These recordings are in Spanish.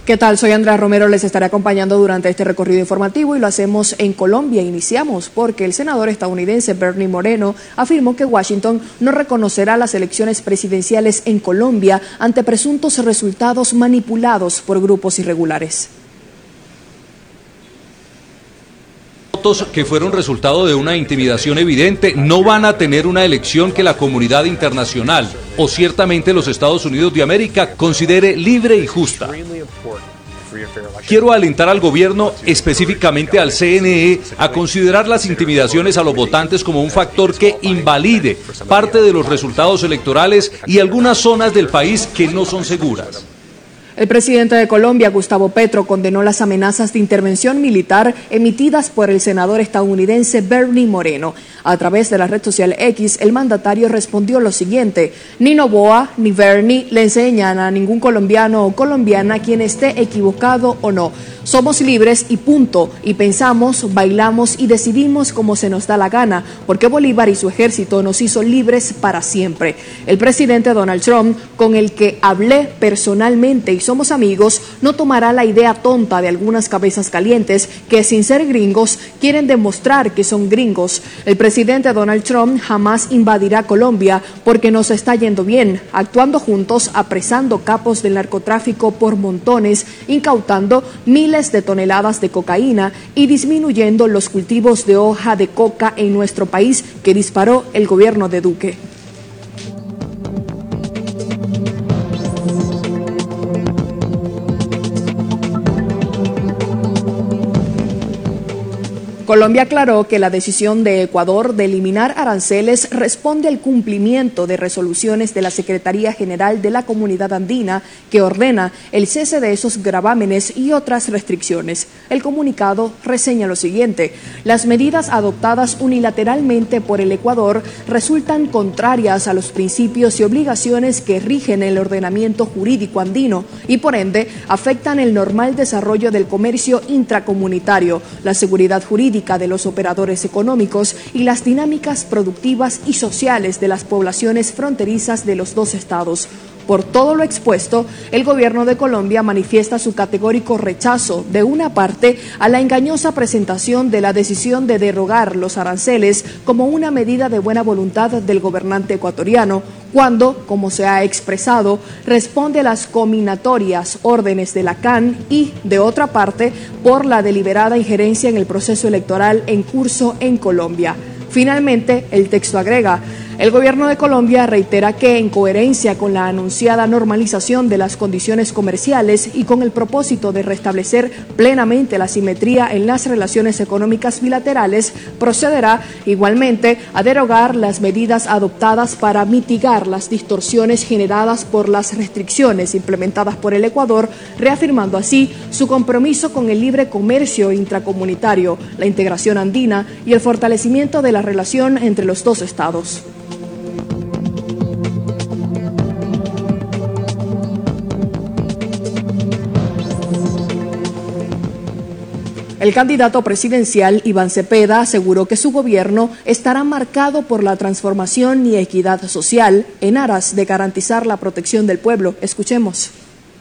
¿Qué tal? Soy Andrea Romero, les estaré acompañando durante este recorrido informativo y lo hacemos en Colombia. Iniciamos porque el senador estadounidense Bernie Moreno afirmó que Washington no reconocerá las elecciones presidenciales en Colombia ante presuntos resultados manipulados por grupos irregulares. Votos que fueron resultado de una intimidación evidente no van a tener una elección que la comunidad internacional o ciertamente los Estados Unidos de América considere libre y justa. Quiero alentar al gobierno, específicamente al CNE, a considerar las intimidaciones a los votantes como un factor que invalide parte de los resultados electorales y algunas zonas del país que no son seguras. El presidente de Colombia, Gustavo Petro, condenó las amenazas de intervención militar emitidas por el senador estadounidense Bernie Moreno. A través de la red social X, el mandatario respondió lo siguiente: ni Noboa ni Bernie le enseñan a ningún colombiano o colombiana quien esté equivocado o no. Somos libres y punto, y pensamos, bailamos y decidimos como se nos da la gana, porque Bolívar y su ejército nos hizo libres para siempre. El presidente Donald Trump, con el que hablé personalmente y somos amigos, no tomará la idea tonta de algunas cabezas calientes que sin ser gringos quieren demostrar que son gringos. El presidente Donald Trump jamás invadirá Colombia porque nos está yendo bien, actuando juntos, apresando capos del narcotráfico por montones, incautando miles de toneladas de cocaína y disminuyendo los cultivos de hoja de coca en nuestro país que disparó el gobierno de Duque. Colombia aclaró que la decisión de Ecuador de eliminar aranceles responde al cumplimiento de resoluciones de la Secretaría General de la Comunidad Andina que ordena el cese de esos gravámenes y otras restricciones. El comunicado reseña lo siguiente: las medidas adoptadas unilateralmente por el Ecuador resultan contrarias a los principios y obligaciones que rigen el ordenamiento jurídico andino y por ende afectan el normal desarrollo del comercio intracomunitario, la seguridad jurídica de los operadores económicos y las dinámicas productivas y sociales de las poblaciones fronterizas de los dos estados. Por todo lo expuesto, el gobierno de Colombia manifiesta su categórico rechazo, de una parte, a la engañosa presentación de la decisión de derogar los aranceles como una medida de buena voluntad del gobernante ecuatoriano, cuando, como se ha expresado, responde a las cominatorias órdenes de la CAN y, de otra parte, por la deliberada injerencia en el proceso electoral en curso en Colombia. Finalmente, el texto agrega: el gobierno de Colombia reitera que, en coherencia con la anunciada normalización de las condiciones comerciales y con el propósito de restablecer plenamente la simetría en las relaciones económicas bilaterales, procederá igualmente a derogar las medidas adoptadas para mitigar las distorsiones generadas por las restricciones implementadas por el Ecuador, reafirmando así su compromiso con el libre comercio intracomunitario, la integración andina y el fortalecimiento de la relación entre los dos estados. El candidato presidencial Iván Cepeda aseguró que su gobierno estará marcado por la transformación y equidad social en aras de garantizar la protección del pueblo. Escuchemos.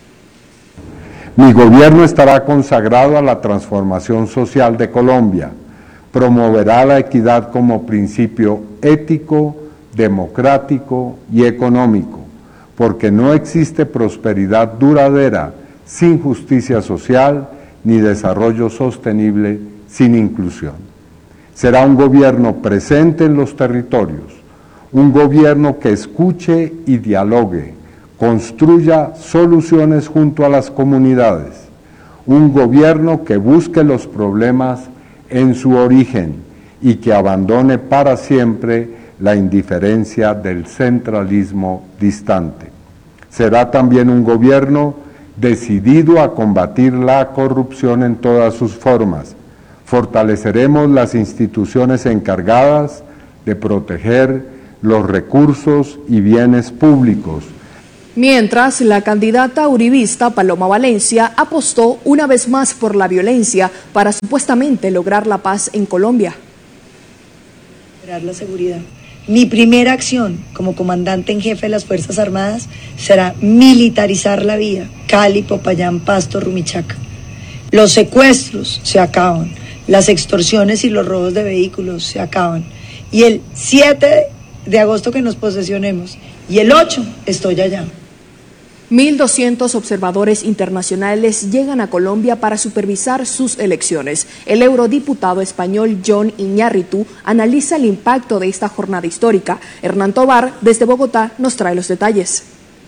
Mi gobierno estará consagrado a la transformación social de Colombia, promoverá la equidad como principio ético, democrático y económico, porque no existe prosperidad duradera sin justicia social ni desarrollo sostenible sin inclusión. Será un gobierno presente en los territorios, un gobierno que escuche y dialogue, construya soluciones junto a las comunidades, un gobierno que busque los problemas en su origen y que abandone para siempre la indiferencia del centralismo distante. Será también un gobierno decidido a combatir la corrupción en todas sus formas. Fortaleceremos las instituciones encargadas de proteger los recursos y bienes públicos. Mientras, la candidata uribista Paloma Valencia apostó una vez más por la violencia para supuestamente lograr la paz en Colombia. La seguridad. Mi primera acción como comandante en jefe de las Fuerzas Armadas será militarizar la vía Cali, Popayán, Pasto, Rumichaca. Los secuestros se acaban, las extorsiones y los robos de vehículos se acaban. Y el 7 de agosto que nos posesionemos, y el 8 estoy allá. 1.200 observadores internacionales llegan a Colombia para supervisar sus elecciones. El eurodiputado español Jon Iñárritu analiza el impacto de esta jornada histórica. Hernán Tobar, desde Bogotá, nos trae los detalles.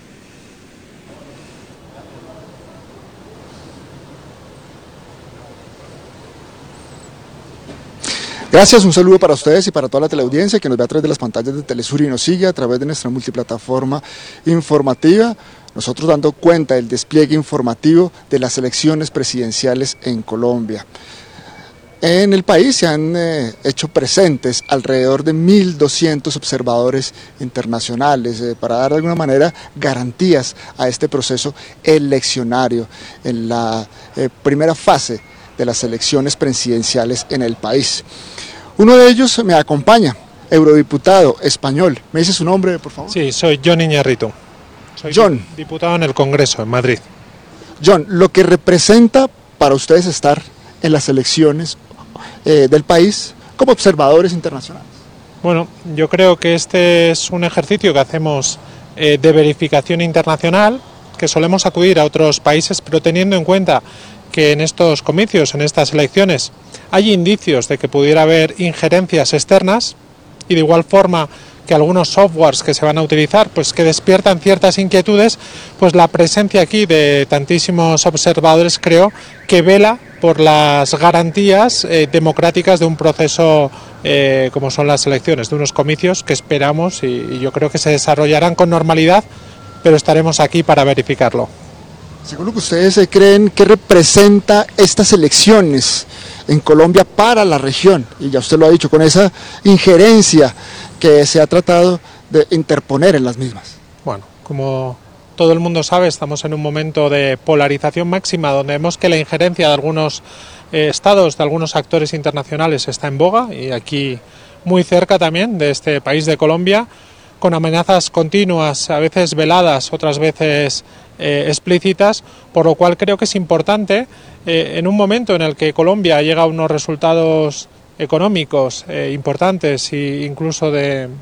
Gracias, un saludo para ustedes y para toda la teleaudiencia que nos ve a través de las pantallas de Telesur y nos sigue a través de nuestra multiplataforma informativa. Nosotros dando cuenta del despliegue informativo de las elecciones presidenciales en Colombia. En el país se han hecho presentes alrededor de 1.200 observadores internacionales para dar de alguna manera garantías a este proceso eleccionario en la primera fase de las elecciones presidenciales en el país. Uno de ellos me acompaña, eurodiputado español. ¿Me dice su nombre, por favor? Sí, soy Jon Iñárritu. Soy Jon, diputado en el Congreso, en Madrid. Jon, lo que representa para ustedes estar en las elecciones del país como observadores internacionales. Bueno, yo creo que este es un ejercicio que hacemos de verificación internacional, que solemos acudir a otros países, pero teniendo en cuenta que en estos comicios, en estas elecciones, hay indicios de que pudiera haber injerencias externas y de igual forma que algunos softwares que se van a utilizar, pues que despiertan ciertas inquietudes, pues la presencia aquí de tantísimos observadores creo que vela por las garantías democráticas de un proceso como son las elecciones, de unos comicios que esperamos y yo creo que se desarrollarán con normalidad, pero estaremos aquí para verificarlo. Según lo que ustedes creen, ¿qué representa estas elecciones en Colombia para la región? Y ya usted lo ha dicho, con esa injerencia que se ha tratado de interponer en las mismas. Bueno, como todo el mundo sabe, estamos en un momento de polarización máxima, donde vemos que la injerencia de algunos estados, de algunos actores internacionales está en boga, y aquí muy cerca también de este país de Colombia, con amenazas continuas, a veces veladas, otras veces explícitas, por lo cual creo que es importante, en un momento en el que Colombia llega a unos resultados económicos importantes e incluso de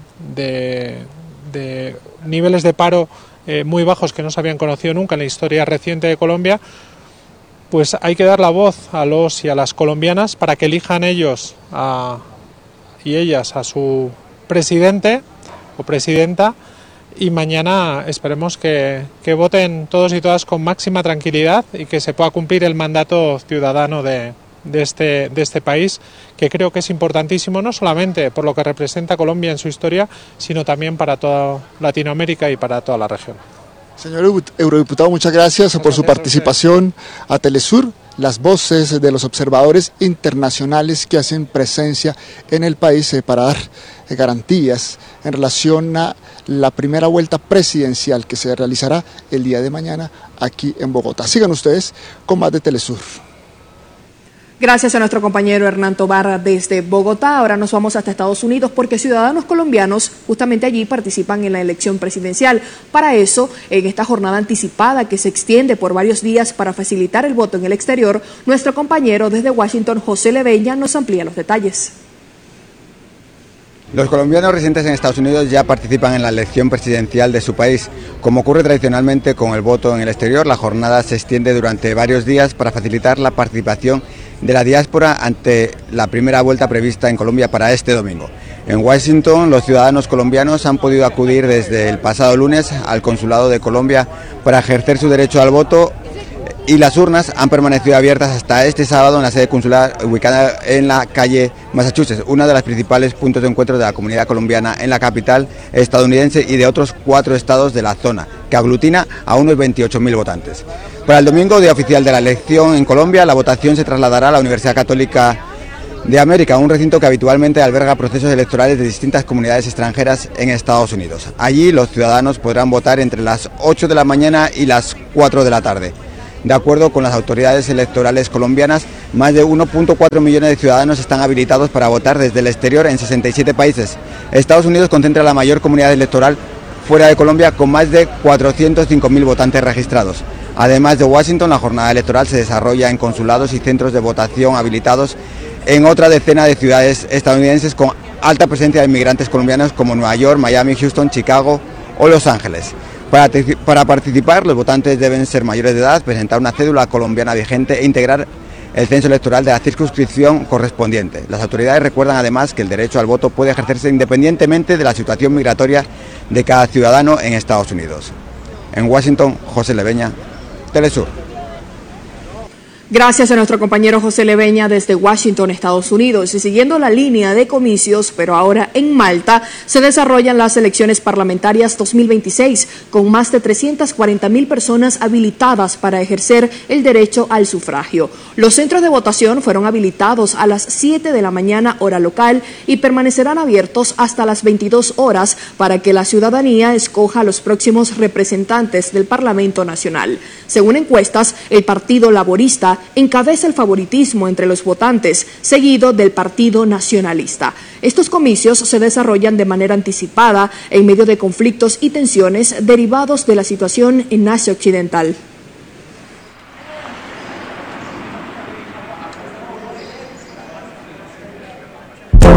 niveles de paro muy bajos que no se habían conocido nunca en la historia reciente de Colombia, pues hay que dar la voz a los y a las colombianas para que elijan ellos y ellas a su presidente o presidenta, y mañana esperemos que voten todos y todas con máxima tranquilidad y que se pueda cumplir el mandato ciudadano de este país, que creo que es importantísimo no solamente por lo que representa Colombia en su historia, sino también para toda Latinoamérica y para toda la región. Señor eurodiputado, muchas gracias por su participación a Telesur, las voces de los observadores internacionales que hacen presencia en el país para dar garantías en relación a la primera vuelta presidencial que se realizará el día de mañana aquí en Bogotá. Sigan ustedes con más de Telesur. Gracias a nuestro compañero Hernán Tobar desde Bogotá. Ahora nos vamos hasta Estados Unidos porque ciudadanos colombianos justamente allí participan en la elección presidencial. Para eso, en esta jornada anticipada que se extiende por varios días para facilitar el voto en el exterior, nuestro compañero desde Washington, José Leveña, nos amplía los detalles. Los colombianos residentes en Estados Unidos ya participan en la elección presidencial de su país. Como ocurre tradicionalmente con el voto en el exterior, la jornada se extiende durante varios días para facilitar la participación de la diáspora ante la primera vuelta prevista en Colombia para este domingo. En Washington, los ciudadanos colombianos han podido acudir desde el pasado lunes al Consulado de Colombia para ejercer su derecho al voto, y las urnas han permanecido abiertas hasta este sábado en la sede consular ubicada en la calle Massachusetts, uno de los principales puntos de encuentro de la comunidad colombiana en la capital estadounidense y de otros 4 estados de la zona, que aglutina a unos 28.000 votantes. Para el domingo, día oficial de la elección en Colombia, la votación se trasladará a la Universidad Católica de América, un recinto que habitualmente alberga procesos electorales de distintas comunidades extranjeras en Estados Unidos. Allí los ciudadanos podrán votar entre las 8 de la mañana y las 4 de la tarde. De acuerdo con las autoridades electorales colombianas, Más de 1.4 millones de ciudadanos están habilitados para votar desde el exterior en 67 países. Estados Unidos concentra la mayor comunidad electoral fuera de Colombia, con más de 405.000 votantes registrados. Además de Washington, la jornada electoral se desarrolla en consulados y centros de votación habilitados en otra decena de ciudades estadounidenses con alta presencia de inmigrantes colombianos como Nueva York, Miami, Houston, Chicago o Los Ángeles. Para participar, los votantes deben ser mayores de edad, presentar una cédula colombiana vigente e integrar el censo electoral de la circunscripción correspondiente. Las autoridades recuerdan además que el derecho al voto puede ejercerse independientemente de la situación migratoria de cada ciudadano en Estados Unidos. En Washington, José Leveña, Telesur. Gracias a nuestro compañero José Leveña desde Washington, Estados Unidos. Y siguiendo la línea de comicios, pero ahora en Malta, se desarrollan las elecciones parlamentarias 2026, con más de 340.000 personas habilitadas para ejercer el derecho al sufragio. Los centros de votación fueron habilitados a las 7 de la mañana hora local y permanecerán abiertos hasta las 22 horas para que la ciudadanía escoja a los próximos representantes del Parlamento Nacional. Según encuestas, el Partido Laborista encabeza el favoritismo entre los votantes, seguido del Partido Nacionalista. Estos comicios se desarrollan de manera anticipada en medio de conflictos y tensiones derivados de la situación en Asia Occidental.